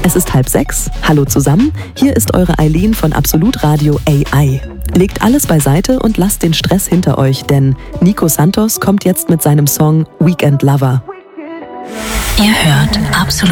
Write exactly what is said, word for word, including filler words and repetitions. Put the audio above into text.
Es ist halb sechs. Hallo zusammen, hier ist eure Eileen von Absolut Radio A I. Legt alles beiseite und lasst den Stress hinter euch, denn Nico Santos kommt jetzt mit seinem Song Weekend Lover. Ihr hört Absolut